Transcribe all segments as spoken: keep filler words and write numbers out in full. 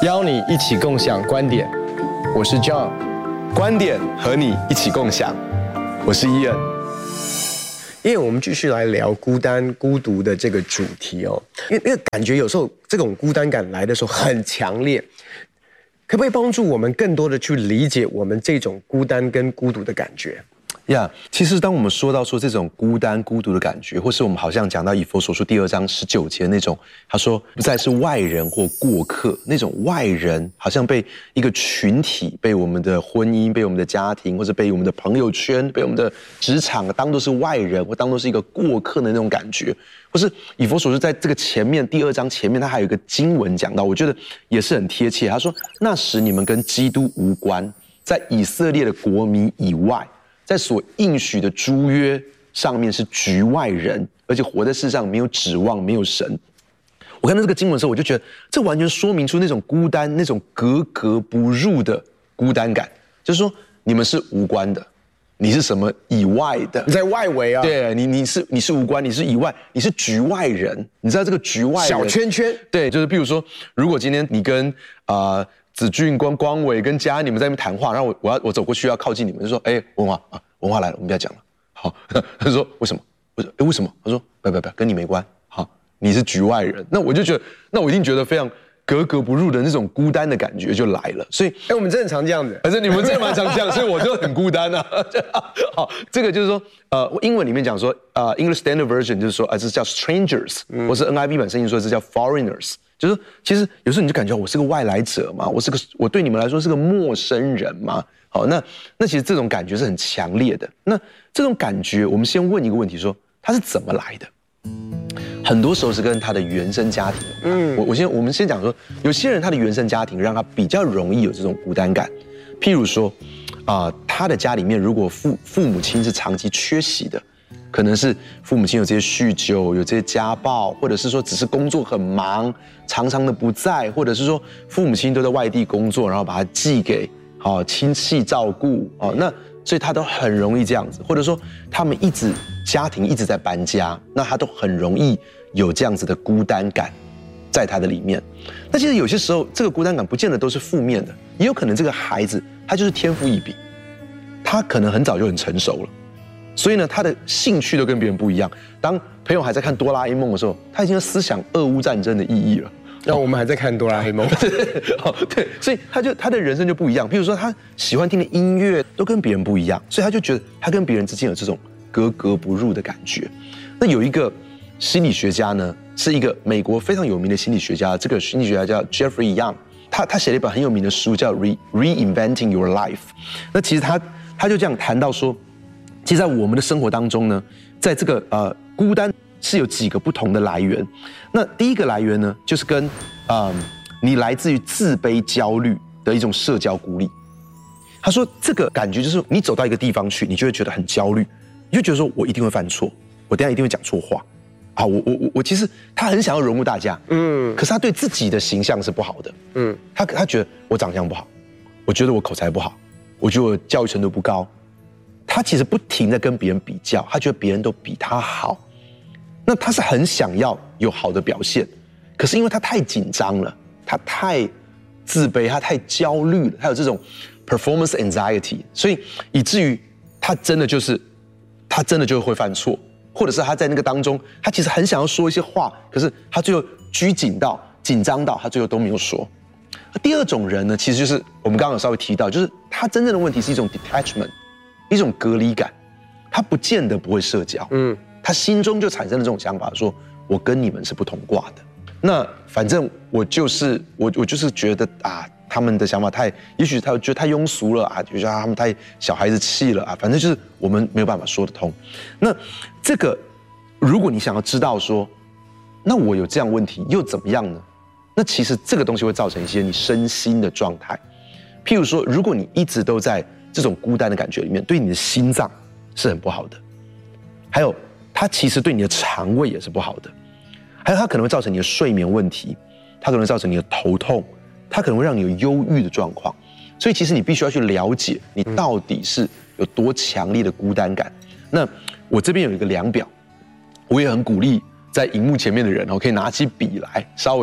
邀你一起共享观点。我是 John， 观点和你一起共享。我是 Ian。 因为我们继续来聊孤单、孤独的这个主题哦，因为那个感觉有时候这种孤单感来的时候很强烈，可不可以帮助我们更多的去理解我们这种孤单跟孤独的感觉？ 呀、yeah, 其实当我们说到说这种孤单孤独的感觉，或是我们好像讲到以弗所书第二章十九节那种，他说不再是外人或过客，那种外人好像被一个群体，被我们的婚姻，被我们的家庭，或者被我们的朋友圈，被我们的职场当作是外人，或当作是一个过客的那种感觉。或是以弗所书在这个前面第二章前面，他还有一个经文讲到，我觉得也是很贴切。他说那时你们跟基督无关，在以色列的国民以外，在所应许的诸约上面是局外人，而且活在世上没有指望，没有神。我看到这个经文的时候，我就觉得这完全说明出那种孤单，那种格格不入的孤单感，就是说你们是无关的，你是什么以外的， 你在外围啊， 对你你是你是无关，你是以外，你是局外人，你知道这个局外人小圈圈， 对，就是譬如说，如果今天你跟啊。呃子俊、光光伟跟嘉，你们在那边谈话，然后我我要我走过去要靠近你们，就说：“哎，文华啊，文华来了，我们不要讲了。”好，他说：“为什么？”我说：“哎，为什么？”他说：“不不不，跟你没关。好，你是局外人。”那我就觉得，那我一定觉得非常格格不入的那种孤单的感觉就来了。所以， 哎，我们真的常这样子， 而且你们真的蛮常这样，所以我就很孤单啊。好，这个就是说，呃，英文里面讲说，呃 ，English Standard Version 就是说，啊，这叫 strangers，、嗯、或是 N I V 版圣经说这叫 foreigners。就是其实有时候你就感觉我是个外来者嘛，我是个我对你们来说是个陌生人嘛。好，那那其实这种感觉是很强烈的。那这种感觉，我们先问一个问题说，说它是怎么来的？很多时候是跟他的原生家庭。嗯，我我先我们先讲说，有些人他的原生家庭让他比较容易有这种孤单感。譬如说，啊、呃，他的家里面如果父父母亲是长期缺席的。可能是父母亲有这些酗酒，有这些家暴，或者是说只是工作很忙，常常的不在，或者是说父母亲都在外地工作，然后把他寄给好、哦、亲戚照顾哦，那所以他都很容易这样子，或者说他们一直家庭一直在搬家，那他都很容易有这样子的孤单感在他的里面。那其实有些时候这个孤单感不见得都是负面的，也有可能这个孩子他就是天赋异禀，他可能很早就很成熟了。所以呢，他的兴趣都跟别人不一样。当朋友还在看哆啦 A 梦的时候，他已经思想俄乌战争的意义了。 那我们还在看哆啦 A 梦， 对，所以他就他的人生就不一样。比如说，他喜欢听的音乐都跟别人不一样，所以他就觉得他跟别人之间有这种格格不入的感觉。那有一个心理学家呢，是一个美国非常有名的心理学家，这个心理学家叫 Jeffrey Young， 他他写了一本很有名的书叫 Re Reinventing Your Life。那其实他他就这样谈到说。其实，在我们的生活当中呢，在这个呃孤单是有几个不同的来源。那第一个来源呢，就是跟嗯、呃、你来自于自卑、焦虑的一种社交孤立。他说，这个感觉就是你走到一个地方去，你就会觉得很焦虑，你就觉得说我一定会犯错，我等一下一定会讲错话啊！我我我我其实他很想要融入大家，嗯，可是他对自己的形象是不好的，嗯，他他觉得我长相不好，我觉得我口才不好，我觉得我教育程度不高。他其实不停地跟别人比较，他觉得别人都比他好，那他是很想要有好的表现，可是因为他太紧张了，他太自卑，他太焦虑了，他有这种 performance anxiety， 所以以至于他真的就是他真的就会犯错，或者是他在那个当中，他其实很想要说一些话，可是他最后拘谨到紧张到他最后都没有说。第二种人呢，其实就是我们刚刚有稍微提到，就是他真正的问题是一种 detachment。一种隔离感，他不见得不会社交，嗯，他心中就产生了这种想法，说我跟你们是不同挂的，那反正我就是我我就是觉得啊，他们的想法太，也许他觉得太庸俗了啊，觉得他们太小孩子气了啊，反正就是我们没有办法说得通。那这个，如果你想要知道说，那我有这样问题又怎么样呢？那其实这个东西会造成一些你身心的状态，譬如说，如果你一直都在这种孤单的感觉里面，对你的心脏是很不好的，还有它其实对你的肠胃也是不好的，还有它可能会造成你的睡眠问题，它可能会造成你的头痛，它可能会让你有忧郁的状况。所以其实你必须要去了解你到底是有多强烈的孤单感。那我这边有一个量表，我也很鼓励在荧幕前面的人哦，可以拿起笔来稍微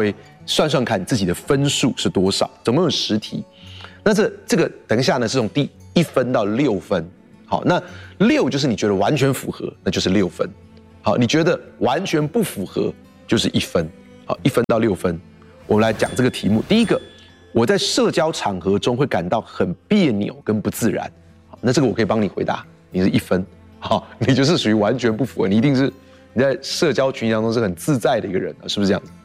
算算看自己的分数是多少，总共有十题。那这这个等一下呢是从第一分到六分。好，那六就是你觉得完全符合，那就是六分。好，你觉得完全不符合就是一分。好，一分到六分，我们来讲这个题目。第一个，我在社交场合中会感到很别扭跟不自然。好，那这个我可以帮你回答，你是一分。好，你就是属于完全不符合，你一定是你在社交群体当中是很自在的一个人，是不是这样子？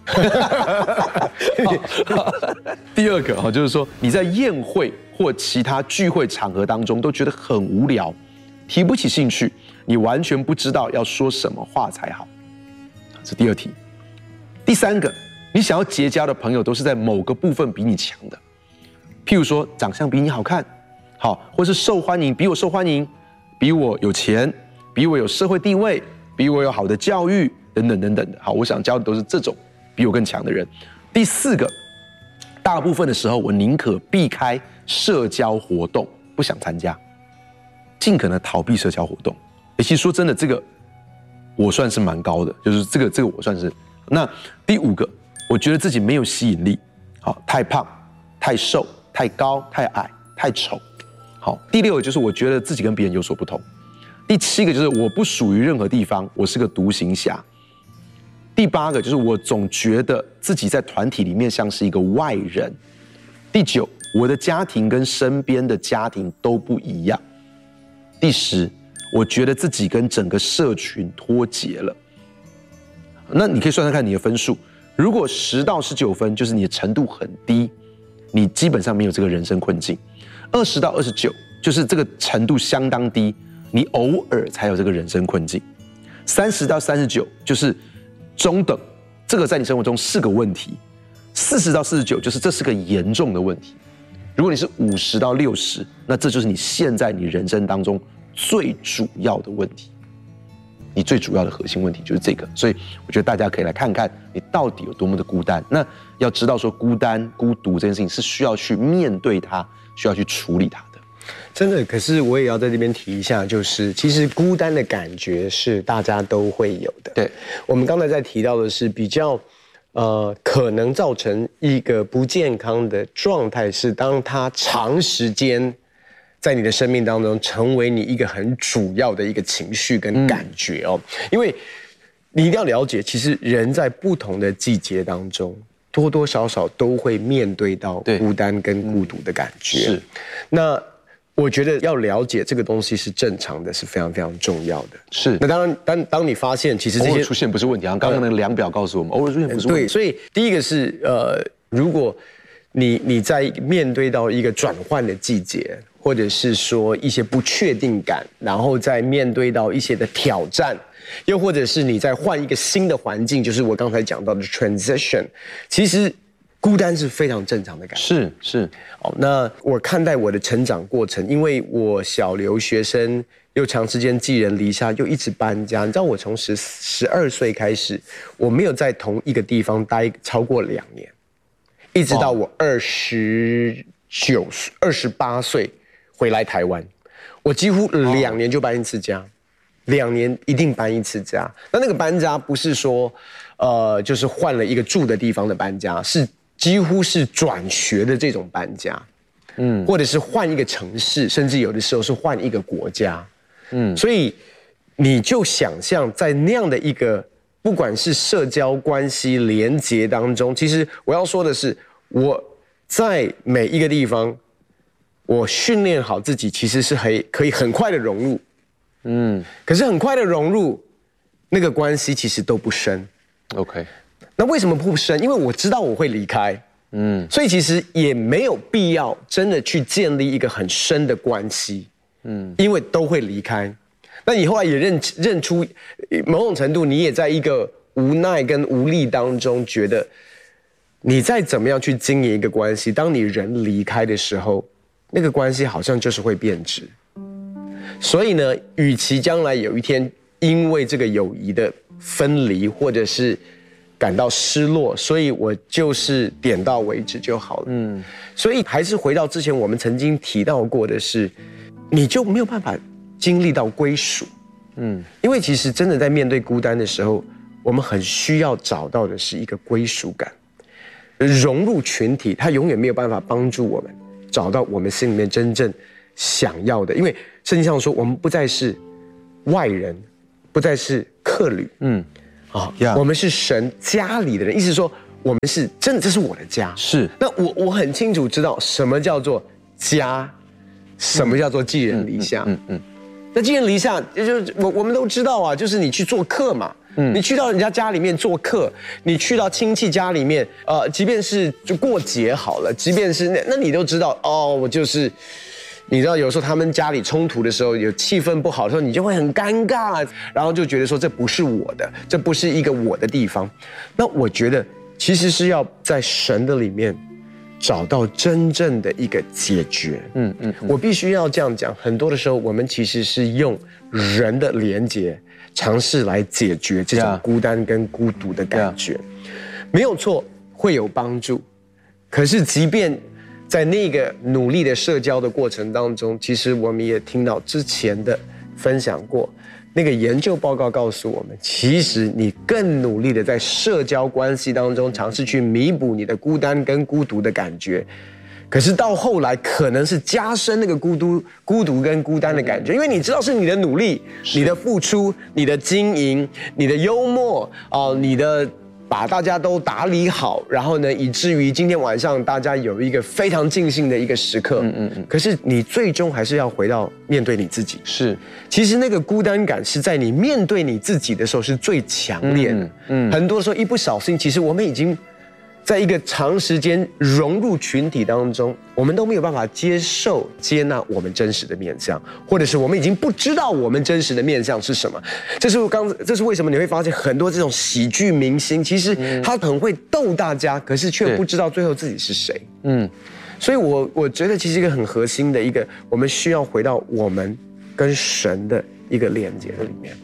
第二个哈，就是说你在宴会或其他聚会场合当中都觉得很无聊，提不起兴趣，你完全不知道要说什么话才好。这第二题。第三个，你想要结交的朋友都是在某个部分比你强的，譬如说长相比你好看，好，或是受欢迎，比我受欢迎，比我有钱，比我有社会地位，比我有好的教育，等等等等的。好，我想交的都是这种比我更强的人。第四个，大部分的时候我宁可避开社交活动，不想参加，尽可能逃避社交活动。其实说真的，这个我算是蛮高的，就是这个这个我算是。那第五个，我觉得自己没有吸引力，好，太胖、太瘦、太高、太矮、太丑。好，第六个就是我觉得自己跟别人有所不同。第七个就是我不属于任何地方，我是个独行侠。第八个就是我总觉得自己在团体里面像是一个外人。第九，我的家庭跟身边的家庭都不一样。第十，我觉得自己跟整个社群脱节了。那你可以算算看你的分数，如果十到十九分，就是你的程度很低，你基本上没有这个人生困境；二十到二十九，就是这个程度相当低，你偶尔才有这个人生困境；三十到三十九，就是中等，这个在你生活中是个问题；四十到四十九，就是这是个严重的问题；如果你是五十到六十，那这就是你现在你人生当中最主要的问题。你最主要的核心问题就是这个，所以我觉得大家可以来看看你到底有多么的孤单。那要知道说孤单、孤独这件事情是需要去面对它，需要去处理它的。 真的，可是我也要在这边提一下，就是其实孤单的感觉是大家都会有的。 对， 我们刚才在提到的是比较，呃，可能造成一个不健康的状态，是当它长时间在你的生命当中成为你一个很主要的一个情绪跟感觉哦，嗯、因为你一定要了解，其实人在不同的季节当中，多多少少都会面对到孤单跟孤独的感觉。是，那我觉得要了解这个东西是正常的，是非常非常重要的。是，那当然，当当你发现其实这些偶尔出现不是问题，刚刚那个量表告诉我们，偶尔出现不是问题。 对，所以第一个是呃，如果你你在面对到一个转换的季节，或者是说一些不确定感，然后再面对到一些的挑战，又或者是你在换一个新的环境，就是我刚才讲到的 transition， 其实孤单是非常正常的感觉。 是是， 哦，那我看待我的成长过程，因为我小留学生又长时间寄人篱下，又一直搬家。你知道我从十十二岁开始，我没有在同一个地方待超过两年，一直到我二十九岁、二十八岁。回来台湾，我几乎两年就搬一次家，两年一定搬一次家。那那个搬家不是说，呃，就是换了一个住的地方的搬家，是几乎是转学的这种搬家，嗯，或者是换一个城市，甚至有的时候是换一个国家，嗯，所以你就想象在那样的一个不管是社交关系连结当中，其实我要说的是，我在每一个地方。我训练好自己，其实是很可以很快的融入，嗯，可是很快的融入，那个关系其实都不深 ，OK， 那为什么不深？因为我知道我会离开，嗯，所以其实也没有必要真的去建立一个很深的关系，嗯，因为都会离开。那你后来也认认出，某种程度你也在一个无奈跟无力当中，觉得你再怎么样去经营一个关系，当你人离开的时候。那个关系好像就是会变质，所以呢，与其将来有一天因为这个友谊的分离，或者是感到失落，所以我就是点到为止就好了。嗯，所以还是回到之前我们曾经提到过的是，你就没有办法经历到归属。嗯，因为其实真的在面对孤单的时候，我们很需要找到的是一个归属感。 融入群体，它永远没有办法帮助我们找到我们心里面真正想要的。因为圣经上说，我们不再是外人，不再是客旅，嗯，啊， Yeah. 我们是神家里的人，意思说我们是真的，这是我的家。 是， 那我我很清楚知道什么叫做家，什么叫做寄人篱下。嗯 嗯, 嗯, 嗯，那寄人篱下，就是我我们都知道啊，就是你去做客嘛。嗯，你去到人家家里面做客，你去到亲戚家里面，呃，即便是就过节好了，即便是那那你都知道哦，我就是，你知道有时候他们家里冲突的时候，有气氛不好的时候，你就会很尴尬，然后就觉得说这不是我的，这不是一个我的地方。那我觉得其实是要在神的里面找到真正的一个解决。嗯嗯，我必须要这样讲，很多的时候我们其实是用人的连结。尝试来解决这种孤单跟孤独的感觉， yeah. 没有错，会有帮助。可是，即便在那个努力的社交的过程当中，其实我们也听到之前的分享过，那个研究报告告诉我们，其实你更努力的在社交关系当中尝试去弥补你的孤单跟孤独的感觉。可是到后来，可能是加深那个孤独、孤独跟孤单的感觉，因为你知道是你的努力、你的付出、你的经营、你的幽默啊、呃，你的把大家都打理好，然后呢，以至于今天晚上大家有一个非常尽兴的一个时刻。嗯嗯嗯。可是你最终还是要回到面对你自己。是，其实那个孤单感是在你面对你自己的时候是最强烈的。嗯，嗯很多时候一不小心，其实我们已经。在一个长时间融入群体当中，我们都没有办法接受、接纳我们真实的面向，或者是我们已经不知道我们真实的面向是什么。这是刚，这是为什么你会发现很多这种喜剧明星，其实他很会逗大家，可是却不知道最后自己是谁。嗯，所以我我觉得其实一个很核心的一个，我们需要回到我们跟神的一个连接的里面。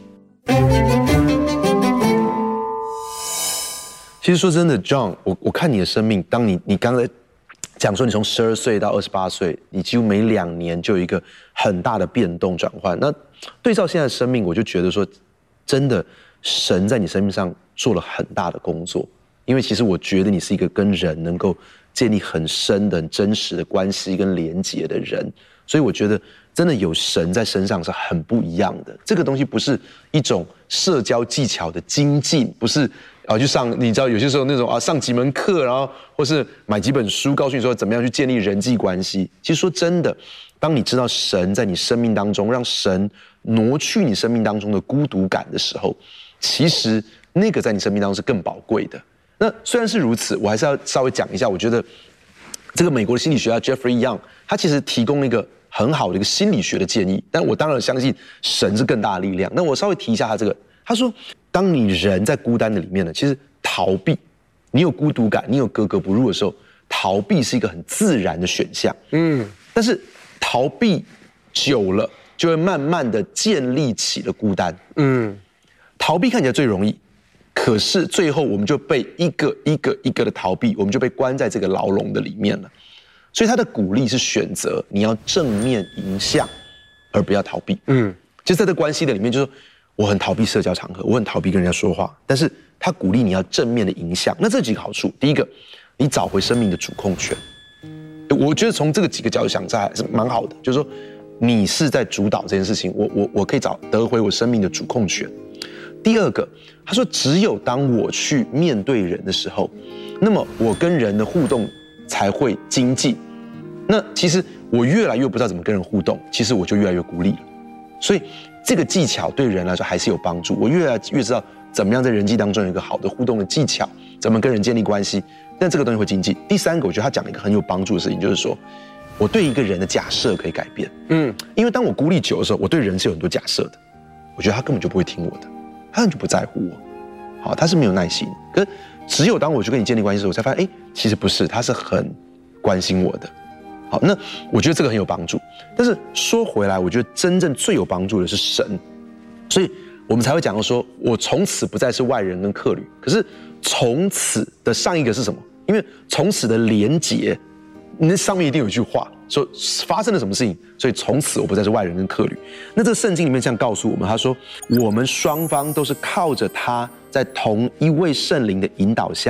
其实说真的 ，John， 我我看你的生命，当你你刚才讲说你从十二岁到二十八岁，你几乎每两年就有一个很大的变动转换。那对照现在的生命，我就觉得说，真的神在你生命上做了很大的工作。因为其实我觉得你是一个跟人能够建立很深的、很真实的关系跟连结的人，所以我觉得真的有神在身上是很不一样的。这个东西不是一种社交技巧的精进，不是。啊，就上你知道有些时候那种啊，上几门课，然后或是买几本书，告诉你说怎么样去建立人际关系。其实说真的，当你知道神在你生命当中，让神挪去你生命当中的孤独感的时候，其实那个在你生命当中是更宝贵的。那虽然是如此，我还是要稍微讲一下，我觉得这个美国的心理学家 Jeffrey Young， 他其实提供了一个很好的一个心理学的建议，但我当然相信神是更大的力量。那我稍微提一下他这个，他说。当你人在孤单的里面呢，其实逃避，你有孤独感，你有格格不入的时候，逃避是一个很自然的选项。嗯，但是逃避久了，就会慢慢的建立起了孤单。嗯，逃避看起来最容易，可是最后我们就被一个一个一个的逃避，我们就被关在这个牢笼的里面了。所以他的鼓励是选择你要正面迎向，而不要逃避。嗯，就在这关系的里面，就是说。我很逃避社交场合，我很逃避跟人家说话，但是他鼓励你要正面的影响。那这几个好处，第一个，你找回生命的主控权。我觉得从这个几个角度想，这还是蛮好的，就是说你是在主导这件事情，我我我可以找得回我生命的主控权。第二个，他说只有当我去面对人的时候，那么我跟人的互动才会精进。那其实我越来越不知道怎么跟人互动，其实我就越来越孤立了。所以这个技巧对人来说还是有帮助。我越来越知道怎么样在人际当中有一个好的互动的技巧，怎么跟人建立关系。但这个东西会精进。第三个，我觉得他讲了一个很有帮助的事情，就是说我对一个人的假设可以改变。嗯，因为当我孤立久的时候，我对人是有很多假设的。我觉得他根本就不会听我的，他根本就不在乎我。好，他是没有耐心。可是只有当我去跟你建立关系的时候，我才发现，哎，其实不是，他是很关心我的。好，那我觉得这个很有帮助。但是说回来，我觉得真正最有帮助的是神，所以我们才会讲到说，我从此不再是外人跟客旅。可是从此的上一个是什么？因为从此的连结，那上面一定有一句话说发生了什么事情，所以从此我不再是外人跟客旅。那这个圣经里面这样告诉我们，他说我们双方都是靠着他在同一位圣灵的引导下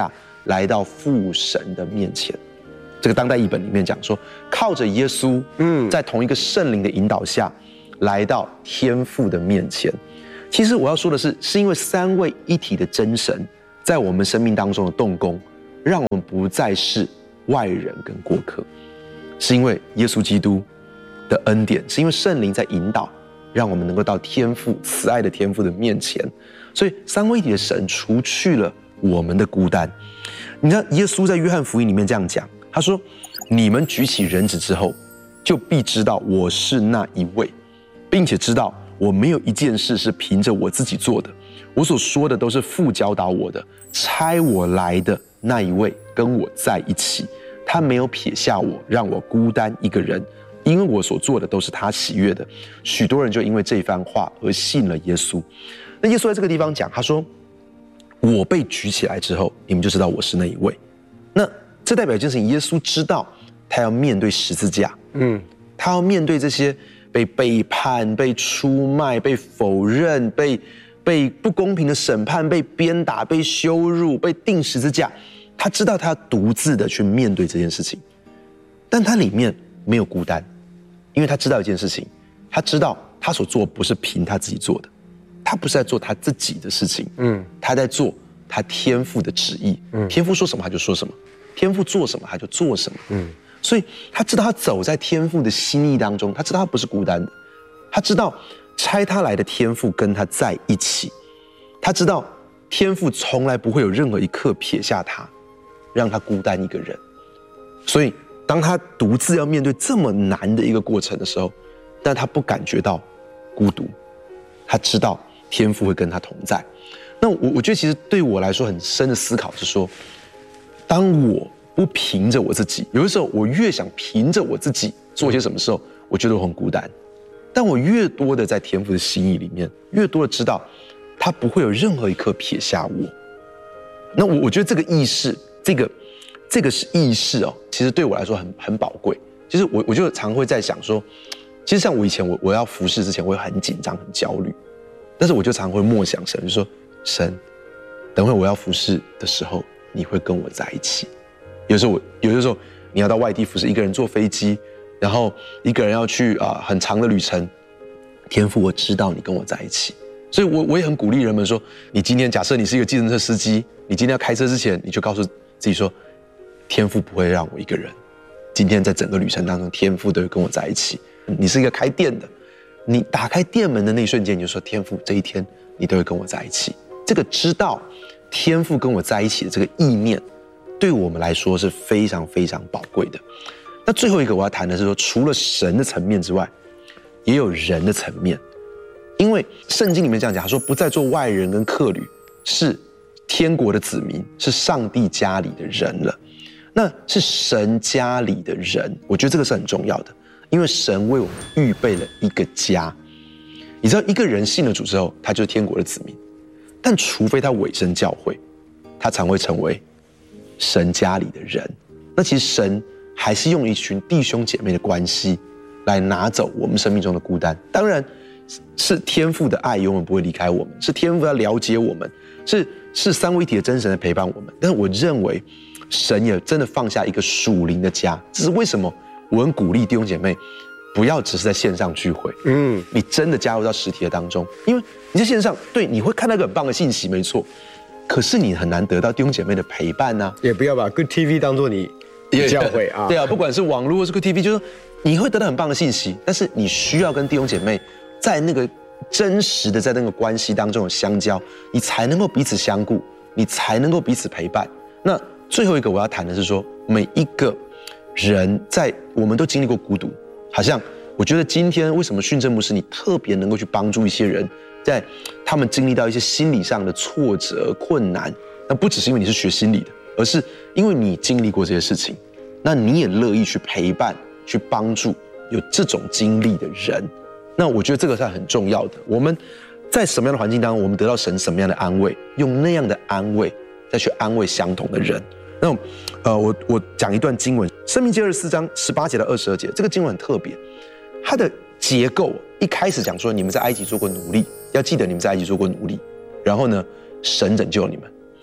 来到父神的面前。这个当代译本里面讲说，靠着耶稣，嗯，在同一个圣灵的引导下，来到天父的面前。其实我要说的是，是因为三位一体的真神在我们生命当中的动工，让我们不再是外人跟过客，是因为耶稣基督的恩典，是因为圣灵在引导，让我们能够到天父慈爱的天父的面前。所以三位一体的神除去了我们的孤单。你知道耶稣在约翰福音里面这样讲，他说：“你们举起人子之后，就必知道我是那一位，并且知道我没有一件事是凭着我自己做的，我所说的都是父教导我的，差我来的那一位跟我在一起，他没有撇下我，让我孤单一个人，因为我所做的都是他喜悦的。”许多人就因为这番话而信了耶稣。那耶稣在这个地方讲，他说：“我被举起来之后，你们就知道我是那一位。”那这代表一件事情，耶稣知道他要面对十字架，嗯，他要面对这些被背叛、被出卖、被否认、被被不公平的审判、被鞭打、被羞辱、被钉十字架。他知道他要独自的去面对这件事情，但他里面没有孤单，因为他知道一件事情，他知道他所做不是凭他自己做的，他不是在做他自己的事情，嗯，他在做他天父的旨意，嗯，天父说什么他就说什么，天父做什么他就做什么，嗯，所以他知道他走在天父的心意当中，他知道他不是孤单的，他知道差他来的天父跟他在一起，他知道天父从来不会有任何一刻撇下他，让他孤单一个人。所以当他独自要面对这么难的一个过程的时候，但他不感觉到孤独，他知道天父会跟他同在。那我我觉得其实对我来说很深的思考是说，当我不凭着我自己，有的时候我越想凭着我自己做些什么时候，我觉得我很孤单。但我越多的在天父的心意里面，越多的知道他不会有任何一刻撇下我。那我我觉得这个意识，这个这个是意识哦，其实对我来说很很宝贵。就是我我就常会在想说，其实像我以前我我要服侍之前，我会很紧张很焦虑，但是我就常会默想神，就说神，等会我要服侍的时候，你会跟我在一起。有时候我有的时候你要到外地服侍，一个人坐飞机，然后一个人要去啊、呃、很长的旅程，天父我知道你跟我在一起。所以我我也很鼓励人们说，你今天假设你是一个计程车司机，你今天要开车之前，你就告诉自己说，天父不会让我一个人，今天在整个旅程当中，天父都会跟我在一起。你是一个开店的，你打开店门的那一瞬间，你就说天父这一天你都会跟我在一起。这个知道天父跟我在一起的这个意念，对我们来说是非常非常宝贵的。那最后一个我要谈的是说，除了神的层面之外，也有人的层面。因为圣经里面这样讲，他说不再做外人跟客旅，是天国的子民，是上帝家里的人了。那是神家里的人，我觉得这个是很重要的，因为神为我们预备了一个家。你知道一个人信了主之后，他就是天国的子民，但除非他委身教会，他才会成为神家里的人。那其实神还是用一群弟兄姐妹的关系来拿走我们生命中的孤单。当然是天父的爱永远不会离开我们，是天父要了解我们，是是三位一体的真神来陪伴我们。但是我认为神也真的放下一个属灵的家。这是为什么我很鼓励弟兄姐妹不要只是在线上聚会，嗯，你真的加入到实体的当中。因为你在线上，对，你会看到一个很棒的信息，没错，可是你很难得到弟兄姐妹的陪伴啊。 也不要把 Good T V 当作你教会啊。 对啊，不管是网络或是 Good T V， 就是你会得到很棒的信息，但是你需要跟弟兄姐妹在那个真实的在那个关系当中有相交，你才能够彼此相顾，你才能够彼此陪伴。那最后一个我要谈的是说，每一个人在我们都经历过孤独，好像我觉得今天为什么训政牧师你特别能够去帮助一些人，在他们经历到一些心理上的挫折困难，那不只是因为你是学心理的，而是因为你经历过这些事情，那你也乐意去陪伴去帮助有这种经历的人。那我觉得这个是很重要的。我们在什么样的环境当中，我们得到神什么样的安慰，用那样的安慰再去安慰相同的人。那呃，我我讲一段经文，《申命记》二十四章十八节到二十二节，这个经文很特别，它的结构一开始讲说你们在埃及做过奴隶，要记得你们在埃及做过奴隶，然后呢，神拯救你们。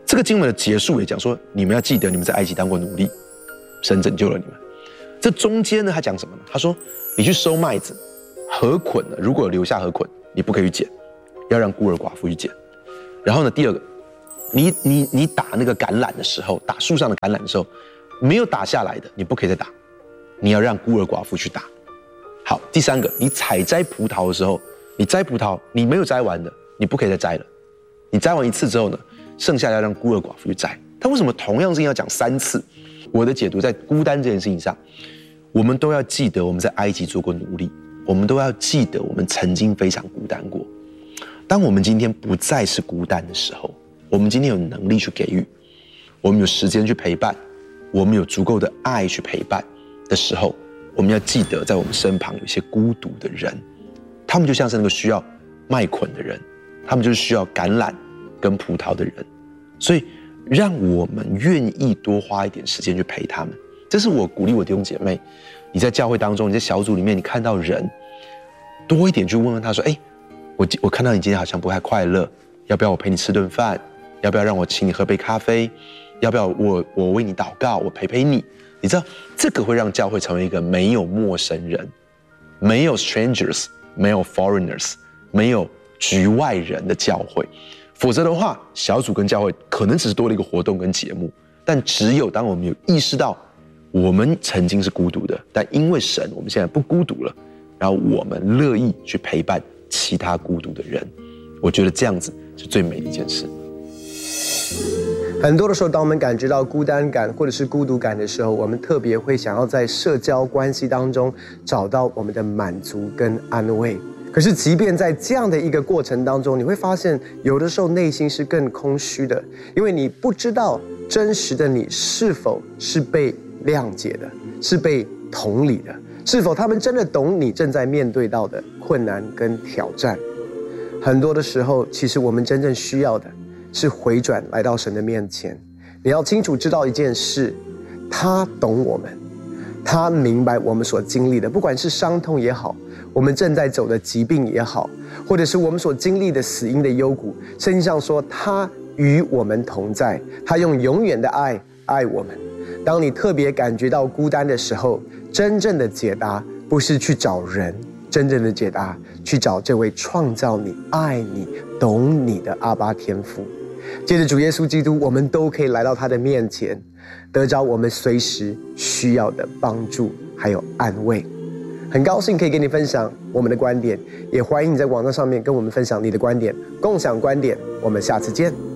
这个经文的结束也讲说，你们要记得你们在埃及当过奴隶，神拯救了你们。这中间呢，他讲什么呢？他说，你去收麦子，禾捆呢，如果有留下禾捆，你不可以去捡，要让孤儿寡妇去捡。然后呢，第二个，你你你打那个橄榄的时候，打树上的橄榄的时候，没有打下来的，你不可以再打，你要让孤儿寡妇去打。好，第三个，你采摘葡萄的时候，你摘葡萄，你没有摘完的，你不可以再摘了。你摘完一次之后呢，剩下要让孤儿寡妇去摘。他为什么同样事情要讲三次？我的解读在孤单这件事情上，我们都要记得我们在埃及做过奴隶，我们都要记得我们曾经非常孤单过。当我们今天不再是孤单的时候，我们今天有能力去给予，我们有时间去陪伴，我们有足够的爱去陪伴的时候，我们要记得在我们身旁有一些孤独的人，他们就像是那个需要麦捆的人，他们就是需要橄榄跟葡萄的人，所以让我们愿意多花一点时间去陪他们。这是我鼓励我弟兄姐妹，你在教会当中，你在小组里面，你看到人多一点去问问他说，哎，我我看到你今天好像不太快乐，要不要我陪你吃顿饭？要不要让我请你喝杯咖啡？要不要我我为你祷告，我陪陪你？你知道这个会让教会成为一个没有陌生人，没有 strangers， 没有 foreigners， 没有局外人的教会。否则的话，小组跟教会可能只是多了一个活动跟节目，但只有当我们有意识到我们曾经是孤独的，但因为神我们现在不孤独了，然后我们乐意去陪伴其他孤独的人，我觉得这样子是最美的一件事。 很多的时候，当我们感觉到孤单感或者是孤独感的时候，我们特别会想要在社交关系当中找到我们的满足跟安慰。可是即便在这样的一个过程当中，你会发现有的时候内心是更空虚的，因为你不知道真实的你是否是被谅解的，是被同理的，是否他们真的懂你正在面对到的困难跟挑战。很多的时候，其实我们真正需要的是回转来到神的面前。你要清楚知道一件事，他懂我们，他明白我们所经历的，不管是伤痛也好，我们正在走的疾病也好，或者是我们所经历的死荫的幽谷，圣经上说他与我们同在，他用永远的爱爱我们。当你特别感觉到孤单的时候，真正的解答不是去找人，真正的解答去找这位创造你、爱你、懂你的阿爸天父。借着主耶稣基督，我们都可以来到他的面前，得着我们随时需要的帮助还有安慰。很高兴可以跟你分享我们的观点，也欢迎你在网站上面跟我们分享你的观点，共享观点。我们下次见。